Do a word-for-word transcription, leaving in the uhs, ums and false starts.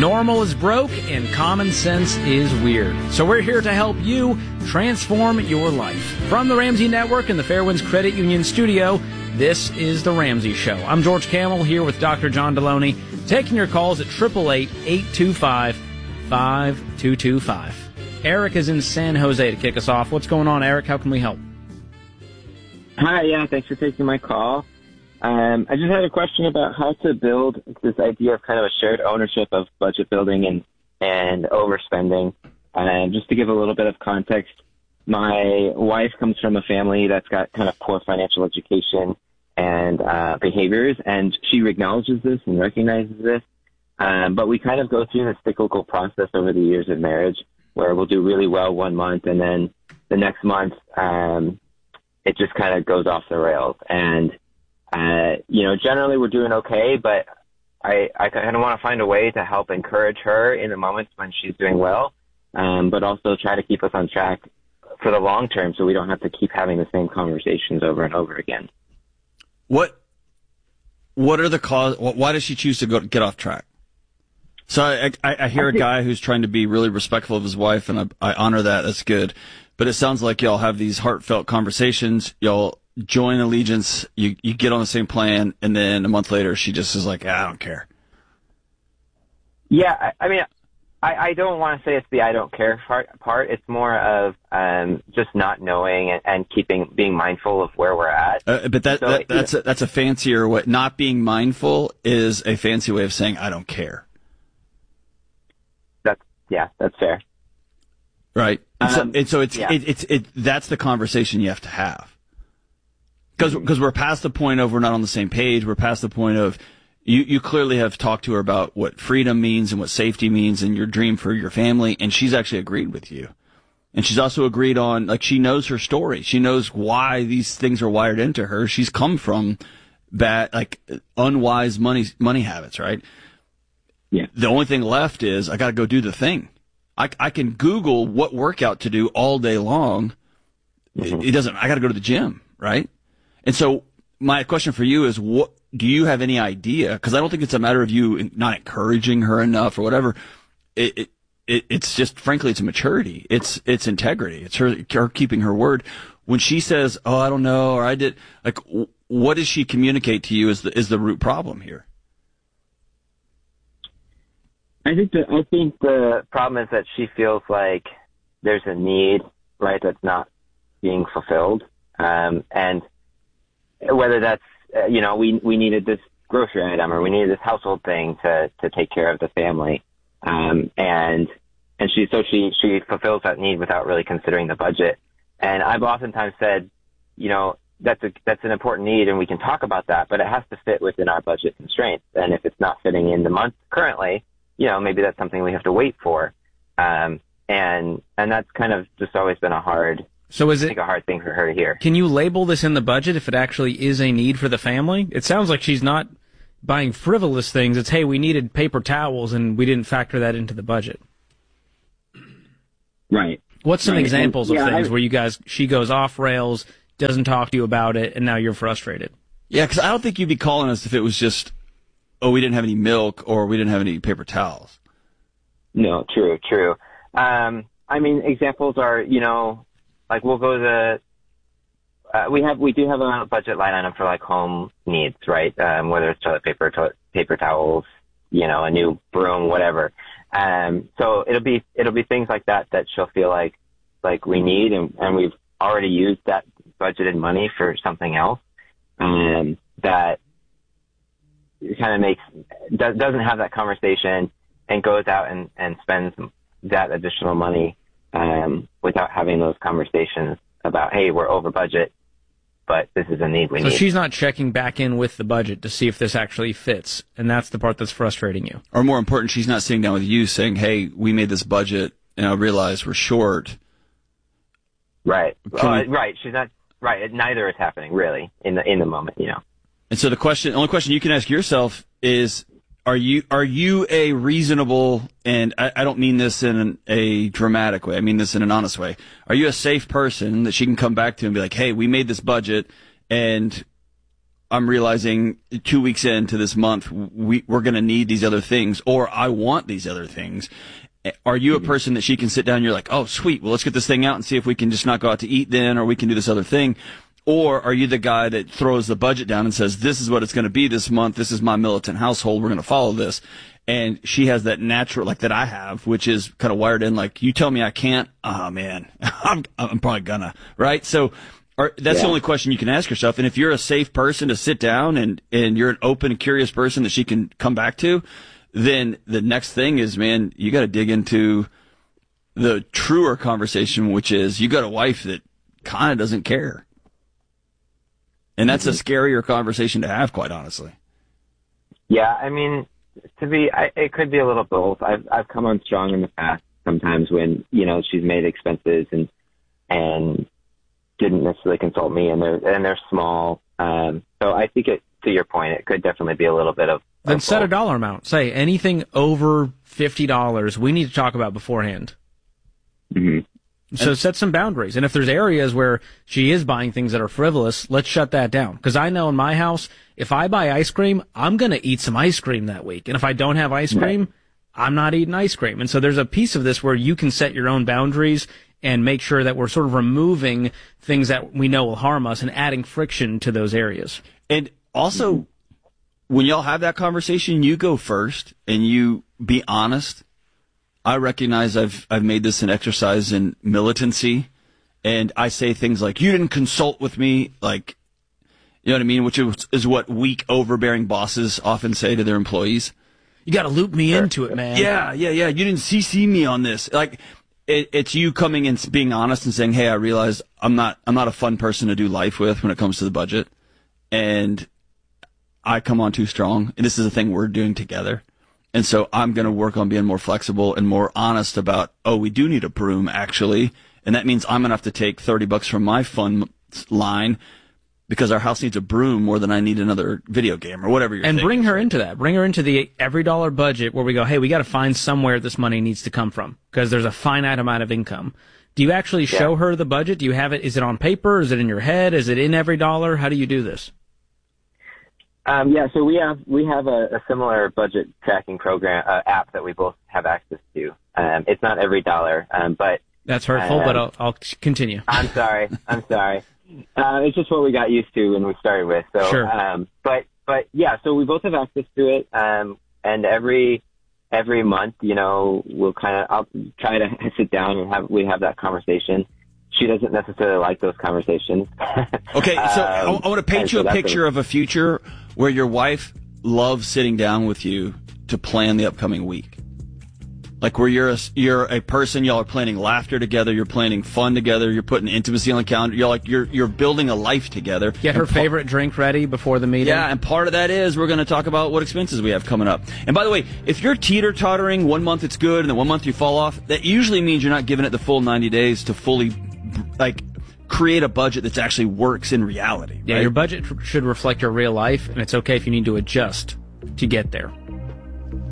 Normal is broke and common sense is weird. So we're here to help you transform your life. From the Ramsey Network and the Fairwinds Credit Union studio, this is The Ramsey Show. I'm George Camel here with Doctor John Deloney, taking your calls at eight eight eight, eight two five, five two two five. Eric is in San Jose to kick us off. What's going on, Eric? How can we help? Hi, yeah, thanks for taking my call. Um, I just had a question about how to build this idea of kind of a shared ownership of budget building and, and overspending. And just to give a little bit of context, my wife comes from a family that's got kind of poor financial education and uh, behaviors, and she acknowledges this and recognizes this. Um, but we kind of go through this cyclical process over the years of marriage where we'll do really well one month, and then the next month um, it just kind of goes off the rails. And Uh, you know, generally we're doing okay, but I, I kind of want to find a way to help encourage her in the moments when she's doing well, um, but also try to keep us on track for the long term so we don't have to keep having the same conversations over and over again. What, what are the cause? Why does she choose to go get off track? So I, I, I hear a guy who's trying to be really respectful of his wife, and I, I honor that. That's good. But it sounds like y'all have these heartfelt conversations. Y'all join allegiance, you you get on the same plan, and then a month later she just is like, ah, I don't care. Yeah, I, I mean, I, I don't want to say it's the I don't care part. part. It's more of um, just not knowing and, and keeping being mindful of where we're at. Uh, but that, so, that that's you know, a, that's a fancier way. Not being mindful is a fancy way of saying I don't care. That's yeah, that's fair. Right. And so, Um, and so it's yeah. it, it's it that's the conversation you have to have. Because because we're past the point of we're not on the same page. We're past the point of you, you clearly have talked to her about what freedom means and what safety means and your dream for your family, and she's actually agreed with you. And she's also agreed on, like, she knows her story. She knows why these things are wired into her. She's come from bad, like, unwise money money habits, right? Yeah. The only thing left is I got to go do the thing. I, I can Google what workout to do all day long. Mm-hmm. It, it doesn't. I got to go to the gym, right? And so my question for you is, what do you have any idea? Because I don't think it's a matter of you not encouraging her enough or whatever. It, it, it it's just, frankly, it's a maturity. It's it's integrity. It's her, her keeping her word. When she says, "Oh, I don't know," or "I did," like, what does she communicate to you is the is the root problem here? I think that I think the problem is that she feels like there's a need, right, that's not being fulfilled, um, and whether that's, uh, you know, we we needed this grocery item or we needed this household thing to, to take care of the family. Um, and and she so she, she fulfills that need without really considering the budget. And I've oftentimes said, you know, that's a, that's an important need and we can talk about that, but it has to fit within our budget constraints. And if it's not fitting in the month currently, you know, maybe that's something we have to wait for. Um, and and that's kind of just always been a hard So is I it think a hard thing for her to hear. Can you label this in the budget if it actually is a need for the family? It sounds like she's not buying frivolous things. It's, hey, we needed paper towels and we didn't factor that into the budget. Right. What's some right. examples and, of yeah, things I, where you guys, she goes off rails, doesn't talk to you about it, and now you're frustrated? Yeah, because I don't think you'd be calling us if it was just, oh, we didn't have any milk or we didn't have any paper towels. No, true, true. Um, I mean, examples are, you know, like we'll go to, uh, we have, we do have a budget line item for like home needs, right? Um, whether it's toilet paper, toilet paper towels, you know, a new broom, whatever. Um, so it'll be, it'll be things like that that she'll feel like, like we need, and, and we've already used that budgeted money for something else, um, that kind of makes, does, doesn't have that conversation and goes out and, and spends that additional money um, without having those conversations about, hey, we're over budget, but this is a need we so need. So she's not checking back in with the budget to see if this actually fits, and that's the part that's frustrating you. Or more important, she's not sitting down with you saying, hey, we made this budget, and I realize we're short. Right. Uh, we... Right. She's not, right. Neither is happening, really, in the in the moment, you know. And so the question, the only question you can ask yourself is, Are you are you a reasonable, and I, I don't mean this in an, a dramatic way, I mean this in an honest way, are you a safe person that she can come back to and be like, hey, we made this budget, and I'm realizing two weeks into this month, we, we're going to need these other things, or I want these other things. Are you a person that she can sit down and you're like, oh, sweet, well, let's get this thing out and see if we can just not go out to eat then, or we can do this other thing? Or are you the guy that throws the budget down and says, this is what it's going to be this month, this is my militant household, we're going to follow this? And she has that natural, like that I have, which is kind of wired in, like, you tell me I can't, oh, man, I'm, I'm probably gonna, right? So are, that's yeah. the only question you can ask yourself. And if you're a safe person to sit down and, and you're an open and curious person that she can come back to, then the next thing is, man, you got to dig into the truer conversation, which is you got a wife that kind of doesn't care. And that's mm-hmm. a scarier conversation to have, quite honestly. Yeah, I mean, to be, I, it could be a little both. I've I've come on strong in the past sometimes when, you know, she's made expenses and and didn't necessarily consult me, and they're and they're small. Um, so I think it, to your point, it could definitely be a little bit of. Then set a dollar amount. Say anything over fifty dollars we need to talk about beforehand. Mm-hmm. So and, set some boundaries. And if there's areas where she is buying things that are frivolous, let's shut that down. Because I know in my house, if I buy ice cream, I'm going to eat some ice cream that week. And if I don't have ice cream, right. I'm not eating ice cream. And so there's a piece of this where you can set your own boundaries and make sure that we're sort of removing things that we know will harm us and adding friction to those areas. And also, mm-hmm. when y'all have that conversation, you go first and you be honest. I recognize I've I've made this an exercise in militancy, and I say things like, you didn't consult with me, like, you know what I mean, which is, is what weak, overbearing bosses often say to their employees. You got to loop me sure. into it, man. Yeah, yeah, yeah. You didn't C C me on this. Like, it, it's you coming and being honest and saying, hey, I realize I'm not I'm not a fun person to do life with when it comes to the budget, and I come on too strong, and this is a thing we're doing together. And so I'm going to work on being more flexible and more honest about, oh, we do need a broom, actually. And that means I'm going to have to take thirty bucks from my fund line because our house needs a broom more than I need another video game or whatever you're And thinking. bring her into that. Bring her into the every dollar budget where we go, hey, we got to find somewhere this money needs to come from because there's a finite amount of income. Do you actually show yeah. her the budget? Do you have it? Is it on paper? Is it in your head? Is it in every dollar? How do you do this? Um, yeah, so we have we have a, a similar budget tracking program uh, app that we both have access to. Um, it's not every dollar, um, but that's hurtful. Um, but I'll, I'll continue. I'm sorry. I'm sorry. Uh, it's just what we got used to when we started with. So, sure. um, but but yeah, so we both have access to it, um, and every every month, you know, we'll kind of I'll try to sit down and have we have that conversation. She doesn't necessarily like those conversations. Okay, so um, I, I want to paint you so a picture a... of a future where your wife loves sitting down with you to plan the upcoming week. Like where you're a, you're a person, y'all are planning laughter together, you're planning fun together, you're putting intimacy on the calendar, you're like you're you're building a life together. Get her pa- favorite drink ready before the meeting. Yeah, and part of that is we're going to talk about what expenses we have coming up. And by the way, if you're teeter-tottering, one month it's good and then one month you fall off, that usually means you're not giving it the full ninety days to fully like create a budget that actually works in reality. Yeah, right? Your budget should reflect your real life, and it's okay if you need to adjust to get there.